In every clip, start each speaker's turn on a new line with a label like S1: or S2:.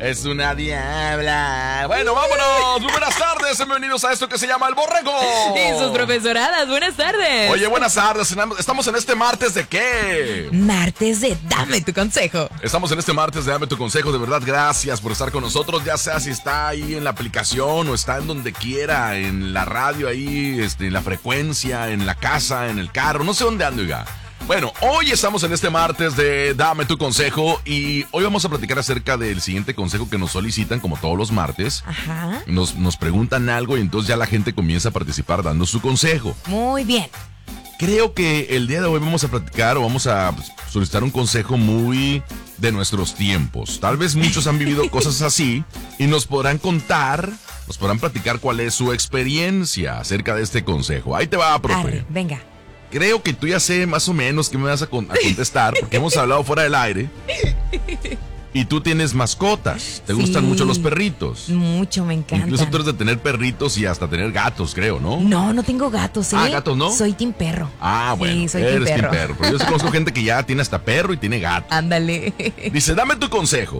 S1: Es una diabla. Bueno, vámonos. Muy buenas tardes. Bienvenidos a esto que se llama El Borrego.
S2: Y sus profesoradas. Buenas tardes.
S1: Oye, buenas tardes. Estamos en este martes de ¿qué?
S2: Martes de Dame tu Consejo.
S1: Estamos en este martes de Dame tu Consejo. De verdad, gracias por estar con nosotros. Ya sea si está ahí en la aplicación o está en donde quiera, en la radio ahí, en la frecuencia, en la casa, en el carro. No sé dónde ando, oiga. Bueno, hoy estamos en este martes de Dame tu Consejo y hoy vamos a platicar acerca del siguiente consejo que nos solicitan como todos los martes.
S2: Ajá.
S1: Nos preguntan algo y entonces ya la gente comienza a participar dando su consejo.
S2: Muy bien.
S1: Creo que el día de hoy vamos a platicar o vamos a solicitar un consejo muy de nuestros tiempos. Tal vez muchos han vivido cosas así y nos podrán contar, nos podrán platicar cuál es su experiencia acerca de este consejo. Ahí te va, profe.
S2: Arre, venga.
S1: Creo que tú ya sé más o menos qué me vas a contestar, porque hemos hablado fuera del aire. Y tú tienes mascotas. ¿Te gustan mucho los perritos?
S2: Mucho, me encantan.
S1: Incluso tú eres de tener perritos y hasta tener gatos, creo, ¿no?
S2: No tengo gatos, ¿eh?
S1: Ah, ¿gatos no?
S2: Soy team perro.
S1: Ah, bueno,
S2: sí, soy
S1: eres
S2: team
S1: perro. Pero yo sí conozco gente que ya tiene hasta perro y tiene gato.
S2: Ándale.
S1: Dice, dame tu consejo.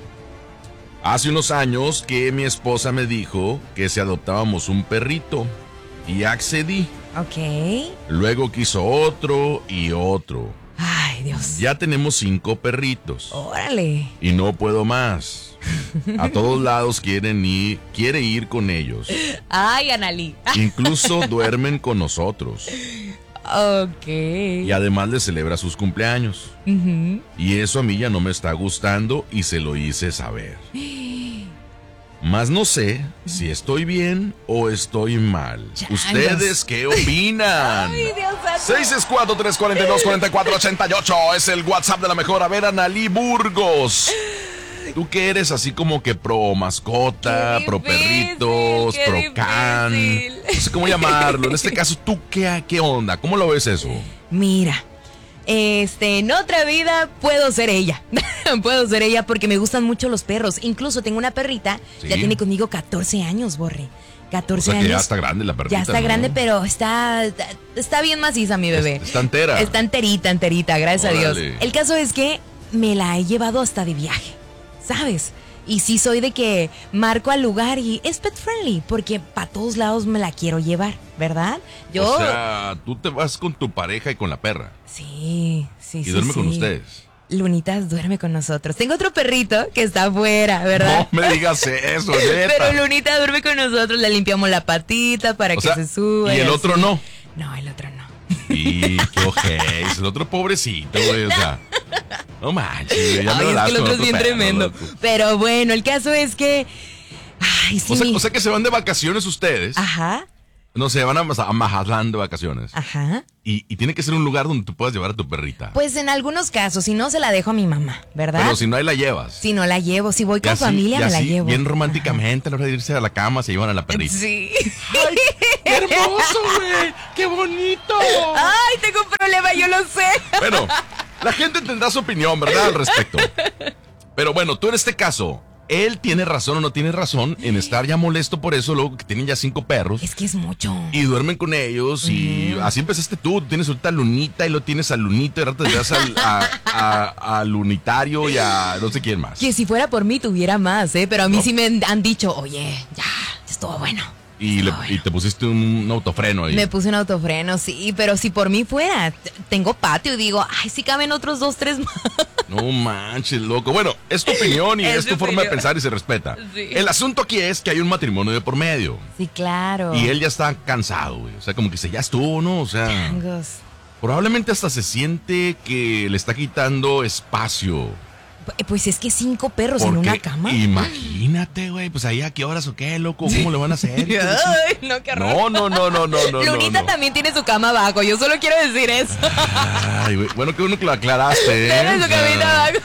S1: Hace unos años que mi esposa me dijo que si adoptábamos un perrito y accedí.
S2: Ok.
S1: Luego quiso otro y otro.
S2: Ay, Dios.
S1: Ya tenemos 5 perritos.
S2: Órale.
S1: Y no puedo más. A todos lados quiere ir con ellos.
S2: Ay, Analí.
S1: Incluso duermen con nosotros.
S2: Ok.
S1: Y además le celebra sus cumpleaños.
S2: Uh-huh.
S1: Y eso a mí ya no me está gustando y se lo hice saber. Mas no sé si estoy bien o estoy mal.
S2: Changos.
S1: ¿Ustedes qué opinan?
S2: Ay, Dios santo.
S1: 664-342-4488 es el WhatsApp de la mejor. A ver, Analí Burgos. ¿Tú qué eres así como que pro mascota,
S2: Qué
S1: pro
S2: difícil,
S1: perritos,
S2: qué
S1: pro can?
S2: difícil.
S1: No sé cómo llamarlo. En este caso, ¿tú qué onda? ¿Cómo lo ves eso?
S2: Mira, en otra vida puedo ser ella. Puedo ser ella porque me gustan mucho los perros. Incluso tengo una perrita,
S1: ¿Sí?
S2: Ya tiene conmigo 14 años, Borre. 14
S1: O sea que
S2: años.
S1: ya está grande la perrita.
S2: Ya está
S1: ¿no?
S2: grande, pero está bien maciza mi bebé.
S1: Está entera.
S2: Está enterita, gracias
S1: Órale.
S2: a Dios. El caso es que me la he llevado hasta de viaje, ¿sabes? Y sí soy de que marco al lugar y es pet friendly, porque para todos lados me la quiero llevar, ¿verdad?
S1: O sea, tú te vas con tu pareja y con la perra.
S2: Sí.
S1: Y duerme con ustedes.
S2: Lunitas duerme con nosotros. Tengo otro perrito que está afuera, ¿verdad?
S1: No me digas eso, neta.
S2: Pero Lunita duerme con nosotros, le limpiamos la patita para que se suba.
S1: ¿Y el otro no?
S2: No, el otro no.
S1: Y qué ojéis, el otro pobrecito, güey, o sea. No manches, güey, ya me lo
S2: Ay,
S1: das
S2: es que el
S1: con
S2: otro es bien
S1: perro,
S2: tremendo.
S1: loco.
S2: Pero bueno, el caso es que... Ay, sí.
S1: O sea que se van de vacaciones ustedes.
S2: Ajá.
S1: No sé, van a Mazatlán de vacaciones.
S2: Ajá.
S1: Y tiene que ser un lugar donde tú puedas llevar a tu perrita.
S2: Pues en algunos casos, si no, se la dejo a mi mamá, ¿verdad?
S1: Pero si no, ahí la llevas.
S2: Si no la llevo, si voy
S1: Y
S2: con
S1: así-
S2: familia,
S1: y
S2: me la
S1: así,
S2: llevo.
S1: bien románticamente, a la hora de irse a la cama, se llevan a la perrita.
S2: Sí.
S1: ¡Ay, qué hermoso, güey! ¡Qué bonito!
S2: Ay, tengo un problema, yo lo sé.
S1: Bueno, la gente tendrá su opinión, ¿verdad? Al respecto. Pero bueno, tú en este caso, ¿él tiene razón o no tiene razón en estar ya molesto por eso, luego que tienen ya 5 perros?
S2: Es que es mucho.
S1: Y duermen con ellos y así empezaste tú. Tienes ahorita a Lunita y lo tienes a Lunito y ahora te llevas al Unitario y a no sé quién más.
S2: Que si fuera por mí tuviera más, pero a mí sí me han dicho, oye, ya, estuvo bueno.
S1: Y te pusiste un autofreno ahí.
S2: Me puse un autofreno, sí, pero si por mí fuera, tengo patio y digo, ay, sí caben otros 2, 3 más.
S1: No manches, loco. Bueno, es tu opinión y es tu forma de pensar y se respeta.
S2: Sí.
S1: El asunto aquí es que hay un matrimonio de por medio.
S2: Sí, claro.
S1: Y él ya está cansado, güey. O sea, como que ya estuvo, ¿no? O sea,
S2: Changos.
S1: probablemente hasta se siente que le está quitando espacio.
S2: Pues es que 5 perros en
S1: Porque
S2: una cama.
S1: imagínate, güey, pues ahí a qué horas o qué, loco, ¿cómo le van a hacer?
S2: Ay, no, qué horror.
S1: No.
S2: Lunita
S1: no.
S2: también tiene su cama abajo, yo solo quiero decir eso.
S1: Ay, güey, bueno, que uno que lo aclaraste, ¿eh?
S2: Tiene su camita abajo.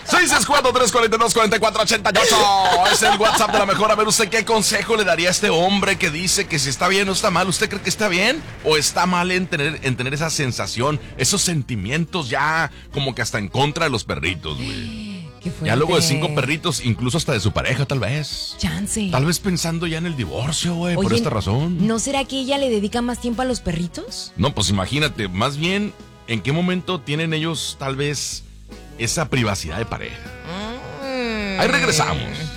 S1: 664-342-4488 es el WhatsApp de la mejor. A ver, ¿usted qué consejo le daría a este hombre que dice que si está bien o está mal? ¿Usted cree que está bien o está mal en tener esa sensación, esos sentimientos ya como que hasta en contra de los perritos, güey?
S2: Qué fuerte.
S1: Ya luego de 5 perritos, incluso hasta de su pareja, tal vez.
S2: Chance.
S1: Tal vez pensando ya en el divorcio, güey, por
S2: Oye,
S1: esta razón.
S2: ¿no será que ella le dedica más tiempo a los perritos?
S1: No, pues imagínate, más bien, ¿en qué momento tienen ellos tal vez esa privacidad de pareja? Ahí regresamos.